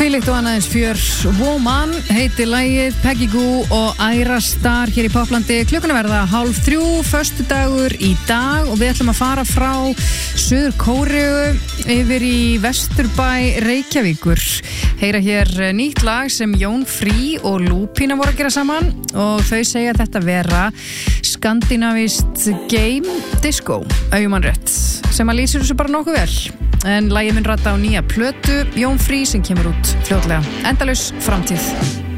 Þvílíkt og annað eins fjör. Woman heitir lagið, Peggy Gou og Ayra Starr hér í Poplandi. Klukkan verða 2:30, föstudagur í dag og við ætlum að fara frá Suður Kóreu yfir í Vesturbæ Reykjavíkur. Heyra hér nýtt lag sem Jón Frí og Lúpína voru að gera saman og þau segja þetta vera skandinavist game disco, ef ég man rétt, sem að lýsir þessu bara nokkuð vel. En lagið mun rata á nýja plötu Jón Frí sem kemur út fljótlega. Endalaus framtíð.